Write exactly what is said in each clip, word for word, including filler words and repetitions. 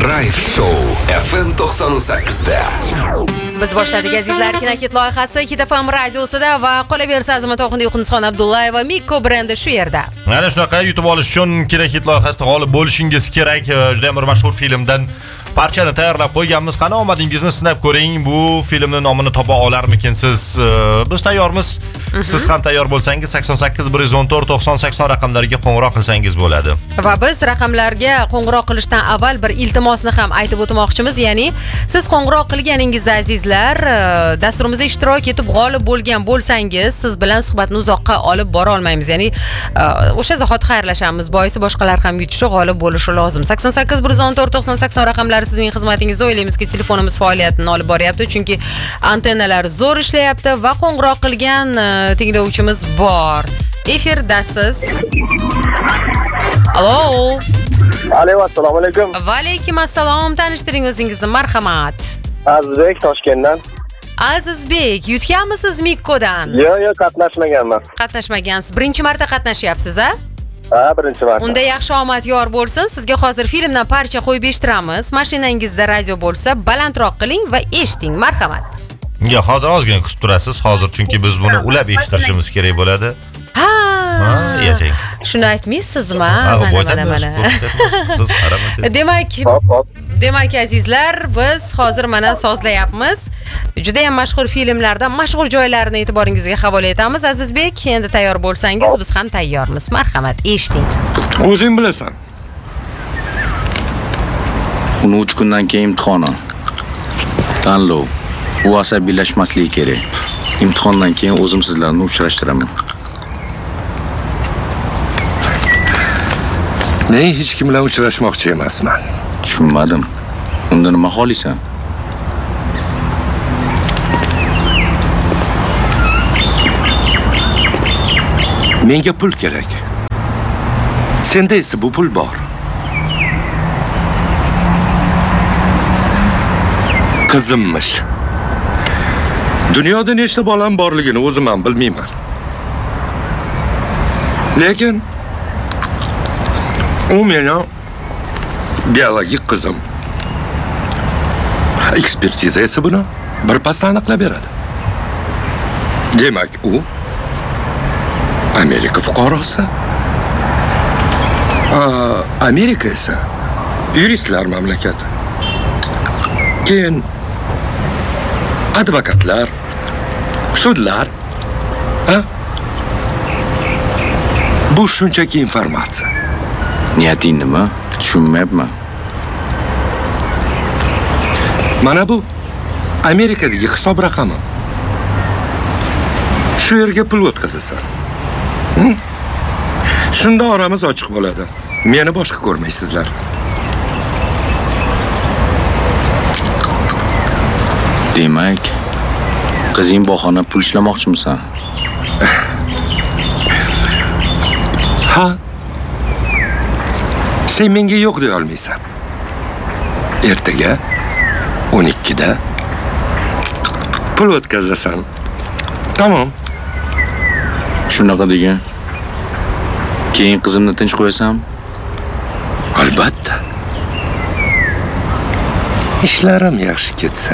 Drive Show F M to'qson sakkiz da. Biz boshladik azizlar, Kinokit loyihasi Hit F M radiosida va qolaversa Azimat Oxundiy Yuxnisxon Abdullayeva Mikko brendi shu yerda. Mana shunaqa yutib olish uchun Kinokit loyihasida g'olib bo'lishingiz kerak. Juda ham bir mashhur filmdan parchani tayyorlab qo'yganmiz. Qani omadingizni sinab ko'ring. Bu filmning nomini topa olarmikinsiz? Biz tayyormiz. Siz ham tayyor bo'lsangiz sakson sakkiz bir yuz o'n to'rt to'qson sakson raqamlariga qo'ng'iroq qilsangiz bo'ladi. Va biz raqamlarga qo'ng'iroq qilishdan avval bir iltimosni ham aytib o'tmoqchimiz. Ya'ni siz qo'ng'iroq qilganingizda azizlar, dasturimizda ishtirok etib g'olib bo'lgan bo'lsangiz, siz bilan suhbatni uzoqqa olib bora olmaymiz. Ya'ni o'sha zahot xayrlashamiz. Boisi boshqalar ham yutishi, g'olib bo'lishi lozim. sakson sakkiz bir yuz o'n to'rt to'qson sakson raqamlari sizning xizmatingizda. O'ylaymizki, telefonimiz faoliyatini olib boryapti, chunki antennalar zo'r ishlayapti va qo'ng'iroq qilgan tinglovchimiz bor. Efirdasiz. Alo. Alo, assalomu alaykum. Va alaykum assalom. Tanishtiring o'zingizni, marhamat. Azizbek Toshkentdan. Azizbek, yutganmisiz Mikkodan? Yo'q, yo'q, qatnashmaganman. Qatnashmagansiz. Birinchi marta qatnashyapsiz, a? Ha, birinchi marta. Unda yaxshi omad yor bo'lsin. Sizga hozir filmdan parcha qo'yib eshittiramiz. Mashinangizda radio bo'lsa, balandroq qiling va eshiting, marhamat. Yo, hozir ozgina kutib turasiz. Hozir chunki biz buni ulab eshittirishimiz kerak bo'ladi. Ha, ha, yashang. Shuni aytmaysizmi? Mana mana mana. Demak, demak azizlar, biz hozir mana sozlayapmiz. Juda ham mashhur filmlardan mashhur joylarni e'tiboringizga havola etamiz. Azizbek, endi tayyor bo'lsangiz, biz ham tayyormiz. Marhamat, eshiting. O'zing bilasan. o'n uch kundan keyin imtihon. Tanlov. U asabiylashmasligi kerak. Imtihondan keyin o'zim sizlarni uchrashtiraman. Men hech kim bilan uchrashmoqchi emasman. Tushunmadim. Unda nima xohlaysan? Menga pul kerak. Senda esa bu pul bor. Qizimmish. Dunyoda nechta bolam borligini o'zim ham bilmayman. Lekin u mening biologik qizim. Ekspertiza esa buni bir pasda aniqlab beradi. Demak, u Amerika fuqarosi. Amerika esa yuristlar mamlakati. Keyin advokatlar, sudlar. Ha? Bu shunchaki informatsiya. Niyating nima? Tushunmayapman. Mana bu Amerikadagi hisob raqamim. Shu yerga pul o'tkazasan. Shunda oramiz ochiq bo'ladi. Meni boshqa ko'rmaysizlar. Demak, qizing bahona pul ishlamoqchimisan? Ha? Sen menga yo'q deya olmaysan. Ertaga o'n ikkida pul o'tkazasan. Tamam. Shunaqa degan. Keyin qizimni tinch qo'yasan? Albatta. Ishlarim yaxshi ketsa.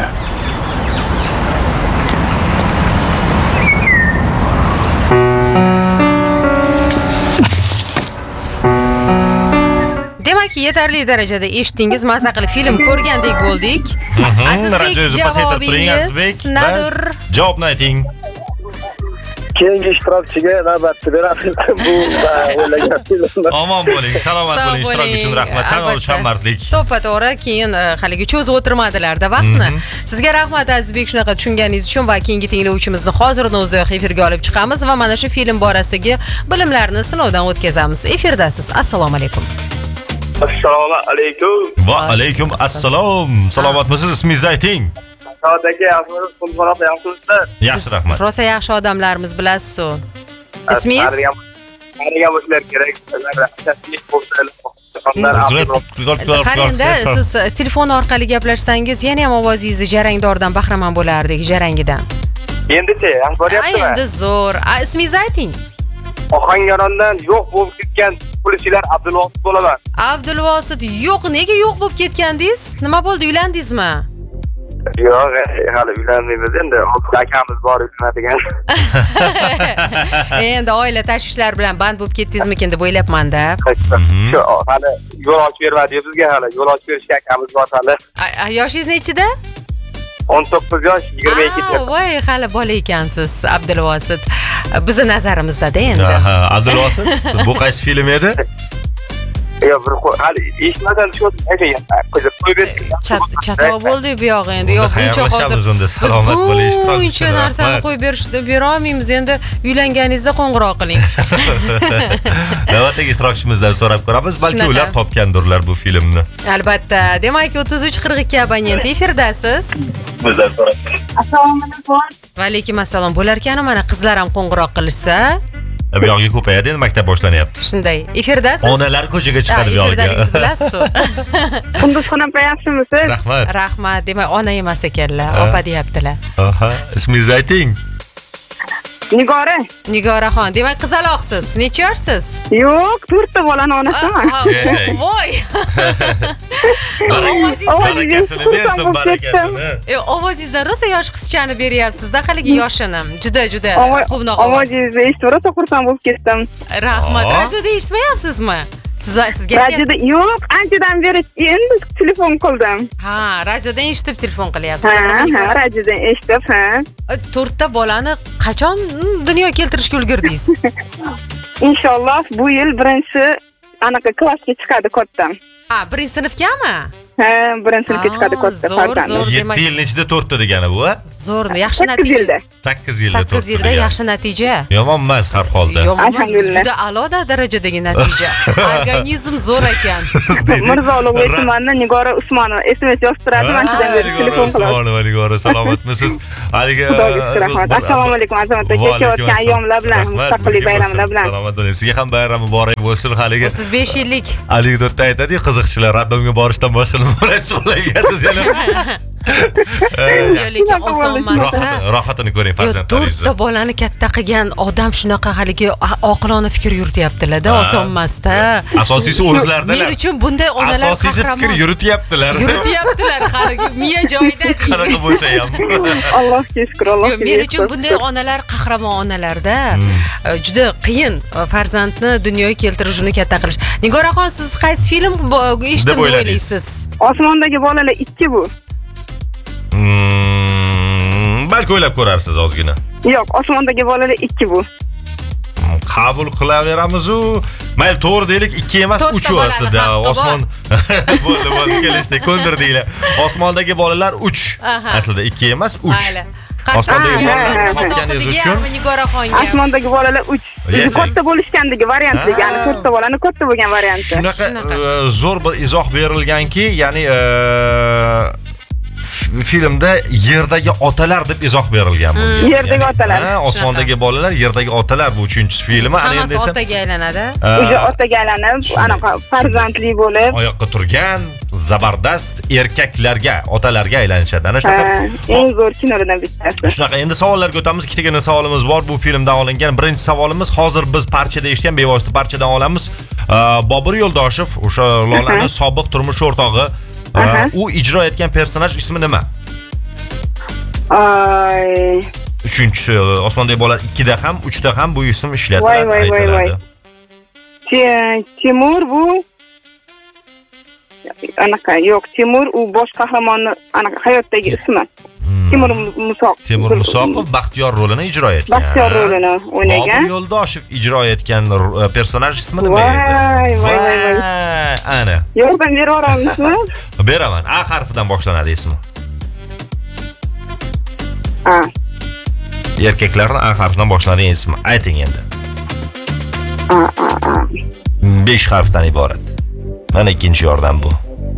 Demak, yetarli darajada eshitdingiz, mazza qilib film ko'rgandek bo'ldik. Azizbek, javobingiz nadir? Javobni ayting. Keyingi ishtirokchiga navbatni beramiz. Bu o'ylagan filmlar. Omon bo'ling, salomat bo'ling, ishtirok uchun rahmat. Tan olish ham mardlik. To'ppa-to'g'ri, keyin haliga cho'zib o'tirmadilar-da vaqtni. Sizga rahmat Azizbek, shunaqa tushunganingiz uchun va keyingi tinglovchimizni hozirdan o'ziyoq efirga olib chiqamiz va mana shu film borasidagi bilimlarni sinovdan o'tkazamiz. Efirdasiz. Assalomu alaykum. Assalomu alaykum. Va alaykum assalom. Salomatmisiz? Ismingizni ayting. Saodagi yaxshimiz, qo'ng'iroq yaxshimizda. Yaxshi, rahmat. Rosa yaxshi odamlarimiz, bilasiz-ku. Ismingiz? Qarigan bo'lsalar kerak. Qarangda, siz telefon orqali gaplashsangiz, yana ham ovozingizni jarangdordan bahramand bo'lardik, jarangidan. Endi-chi, yaxshi bo'lyaptimi? Endi zo'r. Ismingizni ayting. Ohangarondan yo'q bo'lib ketgan pulchilar Abdulvosit bo'laman. Abdulvosit yo'q, nega yo'q bo'lib ketgandingiz? Nima bo'ldi, uylandingizmi? Yo'q, hali uylanmaymiz endi. Akamiz bor uylanadigan. Endi oila tashvishlari bilan band bo'lib ketdingizmikin deb o'ylabman-da. Shu hali yo'l ochib bermadi bizga hali. Yo'l ochib berishga akamiz bor hali. Yoshingiz nechida? o'n to'qqiz yosh, yigirma ikki yosh. Voy, hali bola ekansiz, Abdulvosit. Bizni nazarimizda-da endi. Aha, Abdulvosit, bu qaysi film edi? Yo'q, bir hali eshitmadan tushdim. Qo'yib berdim. Chatova bo'ldi bu yoq endi. Yo'q, buncha hozir unda salomat bo'ling, ishtirok eting. Buncha narsani qo'yib berishni bera olmaymiz. Endi uylanganingizda qo'ng'iroq qiling. Navbatdagi ishtirokchimizdan so'rab ko'ramiz, balki ular topgandirlar bu filmni. Albatta. Demak, o'ttiz uch qirq ikki abonent efirdasiz. Assalomu alaykum. Va alaykum assalom. Bo'larkan, mana qizlar ham qo'ng'iroq qilishsa. Bu yoqqa ko'payadi, endi maktab boshlanyapti. Shunday. Efirdasiz? Onalar ko'chaga chiqadi bu yoqqa. Efirdagingiz bilasiz-ku. Qunduzxon opa yaxshimisiz? Rahmat. Rahmat. Demak, ona emas ekanlar, opa deyaptilar. Aha, ismingizni ayting. Nigora. Nigoraxon. Demak, qizaloqsiz. Necha yoshsiz? Yo'q, to'rtta bolani onasiman. Voy. Barakasini bersin, barakasini. E, ovozingizdan rosa yosh qizchani beryapsiz-da, haligi yoshini. Juda, juda quvnoq ovoz. Ovozingizni eshitib rosa xursand bo'lib ketdim. Rahmat. Radioda eshitmayapsizmi? Siz sizga radioda yo'q, anchadan beri endi telefon qildim. Ha, radiodan eshitib telefon qilyapsiz. Ha, ha, radiodan eshitib, ha. To'rtta bolani qachon dunyoga keltirishga ulgurdingiz? Inshaalloh bu yil birinchi anaqa klassga chiqadi katta. Ha, birinchi sinfgami? Ha, birinchi sinfga chiqadi katta farzand. yetti yil ichida to'rtta degani bu, ha? Zo'r, yaxshi natija. sakkiz yilda to'rtta. sakkiz yilda yaxshi natija. Yomon emas har holda. Yomon emas, juda a'lo darajadagi natija. Organizm zo'r ekan. Mirzo Ulug'bek tumanida Nigora Usmonova S M S yozib turadi, manchadan beri telefon qiladi. Usmonova Nigora, salomatmisiz? Haligi rahmat. Assalomu alaykum azimat aka, kelayotgan ayyomlar bilan, mustaqillik bayramlar bilan. Salomat bo'ling. Sizga ham bayram muborak bo'lsin. Haligi o'ttiz besh yillik anekdotda aytadi, qiziqchilar raddamga borishdan boshqa nima bo'lasiz shug'ullangansiz yana. Lekin oson emas. Rohatini ko'ring farzandlaringizni. To'rtta bolani katta qilgan odam shunaqa haligi oqilona fikr yurityaptilar-da, oson emas-da. Asosiysi o'zlaridalar. Men uchun bunday onalar asosiysi fikr yurityaptilar. Yurityaptilar, haligi miya joyida. Qanaqa bo'lsa ham. Allohga shukr, Allohga. Men uchun bunday onalar qahramon onalarda. Juda qiyin farzandni dunyoga keltirishni katta qilish. Nigoraxon, siz qaysi film eshitdim deb o'ylaysiz? Osmondagi bolalar ikki bu. Hmm, balki o'ylab ko'rarsiz ozgina. Yo'q, osmondagi bolalar ikki bu. Qabul qilaveramiz-u. Mayli, to'g'ri deylik, ikki emas, uch aslida. Osmon bo'ldi, bo'ldi, kelishdi, ko'ndirdinglar. Osmondagi bolalar uch. Aslida ikki emas, uch. Osmondagi bolalar topganingiz uchun Nigoraxonga. Osmondagi bolalar uch. Katta bo'lishgandagi varianti, ya'ni to'rtta bolani katta bo'lgan varianti. Shunaqa zo'r bir izoh berilganki, ya'ni filmda yerdagi otalar deb izoh berilgan bunga. Yerdagi otalar. Ha, osmondagi bolalar, yerdagi otalar bu uchinchi filmi. Ana endi esa otaga aylanadi. O'sha otaga aylanib, anaqa farzandli bo'lib, oyoqqa turgan zabardast erkaklarga, otalarga aylanishadi. Ana shunaqa. Eng zo'r kinolardan bittasi. Shunaqa, endi savollarga o'tamiz. Ikkitagina savolimiz bor bu filmdan olingan. Birinchi savolimiz, hozir biz parchada eshitgan, bevosita parchadan olamiz. Bobur Yo'ldoshev, o'sha Lolaning sobiq turmush o'rtog'i, u ijro etgan personaj ismi nima? Ay. Uchinchi Osmondagi bolalar ikkida ham, uchda ham bu ism ishlatiladi, aytiladi. Timur bu anaqa yo'q, Timur u bosh qahramonni anaqa hayotdagi ismi. Timur Musoqov. Timur Musoqov Baxtiyor rolini ijro etgan. Baxtiyor rolini o'ynagan. Bobur Yo'ldoshev ijro etgan personaj ismi nima edi? Voy, voy, voy. Ana. Yordam bera olamizmi? Beraman. A harfidan boshlanadi ismi. A. Erkaklarning A harfidan boshlanadigan ismi. Ayting endi. A, a, a. besh harfdan iborat. Mana ikkinchi yordam bu.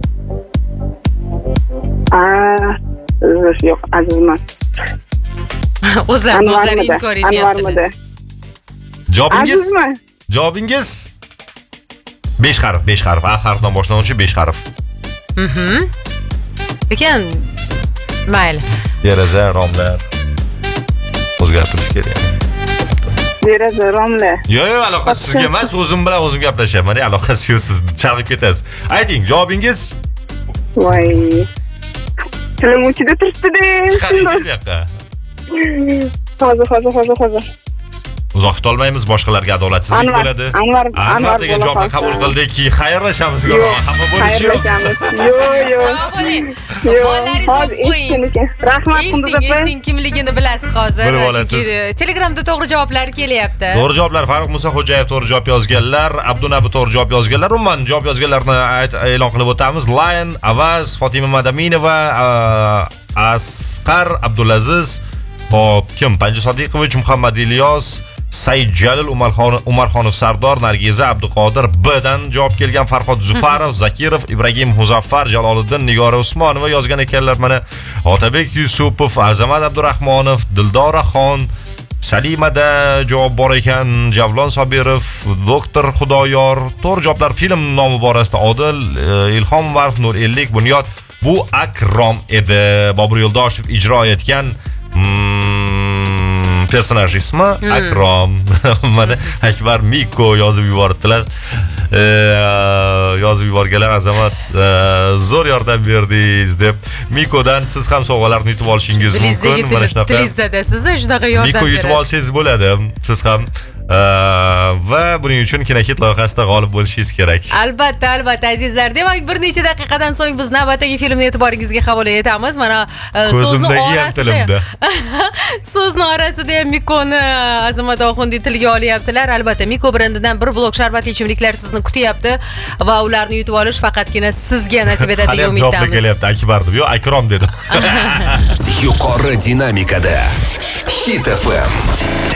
A. Yo'q, azizman. O'zlarini o'zlari inkor etyaptilar. Javobingiz? Javobingiz? besh harf, besh harf. A harfidan boshlanuvchi besh harf. Mhm. Lekin mayli. Deraza, romlar o'zgartirish kerak. deraza romla. Yo'q, yo'q, aloqasi sizga emas, o'zim bilan o'zim gaplashyapman. Aloqasi yo'q, siz chalg'ib ketasiz. Ayting, javobingiz? Voy. Tilim uchida turibdi-da. Chiqaring bu yoqqa. Hozir, hozir, hozir, hozir. Uzoq kutolmaymiz, boshqalarga adolatsizlik bo'ladi. Anvar, Anvar degan javobni qabul qildik. Xayrlashamiz. Hamma bo'lishi yo'q. Xayrlashamiz. Yo'q, yo'q. Sog' bo'ling. Yo'q, Bolalaringizni hozir qo'ying. eshitdim. Rahmat, Qunduz Eshiting, opa. eshiting, kimligini bilasiz hozir. Bilib olasiz. Chunki Telegramda to'g'ri javoblar kelyapti. To'g'ri javoblar Farruh Musaxo'jayev to'g'ri javob yozganlar, Abdunabi to'g'ri javob yozganlar. Umuman javob yozganlarni ayt- e'lon qilib o'tamiz. Lion, Avaz, Fatima Madaminova, Asqar Abdulaziz, hop, kim? Panji Sodiqovich, Muhammad Ilyos, Said Jalil, Umarxon Umarxonov Sardor, Nargiza Abduqodir, B dan javob kelgan Farhod Zufarov, Zakirov, Ibragim Muzaffar, Jaloliddin, Nigora Usmonova yozgan ekanlar. Mana Otabek Yusupov, Azamat Abdurahmonov, Dildoraxon, Salimada javob bor ekan, Javlon Sobirov, Doktor Xudoyor. To'g'ri javoblar film nomi borasida Odil, Ilhom Varf, Nur Ellik, Bunyod. Bu Akrom edi. Bobur Yo'ldoshev ijro etgan hmm, personaj ismi Akrom. Mana Akbar Miko yozib yubordilar. E, yozib yuborganlar Azamat e, zo'r yordam berdingiz deb. Mikodan siz ham sovg'alarni yutib olishingiz mumkin. Mana shunaqa. Tilingizda shunaqa yordam Miko yutib olsangiz bo'ladi. Siz ham e, va buning uchun Kinokit loyihasida g'olib bo'lishingiz kerak. Albatta, albatta azizlar. Demak, bir necha daqiqadan so'ng biz navbatdagi filmni e'tiboringizga havola etamiz. Mana e, so'zni orasida so'zni orasida ham Mikoni Azamat Oxundi tilga olyaptilar. Albatta, Miko brendidan bir blok sharbatli ichimliklar sizni kutyapti va ularni yutib olish faqatgina sizga nasib etadi degan umiddamiz. Hali kelyapti Akbar deb, yo'q, Akrom dedim. Yuqori dinamikada Hit F M.